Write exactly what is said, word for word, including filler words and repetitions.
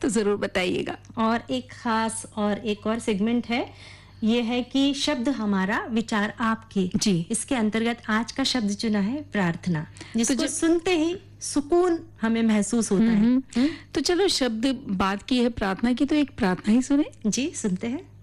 तो जरूर बताइएगा। और एक खास और एक और सेगमेंट है, ये है कि शब्द हमारा विचार आपके। जी। इसके अंतर्गत आज का शब्द चुना है प्रार्थना, जिसको जो- सुनते ही सुकून हमें महसूस होता है। हम्म। तो चलो शब्द बात की है प्रार्थना की, तो एक प्रार्थना ही सुने। जी, सुनते हैं।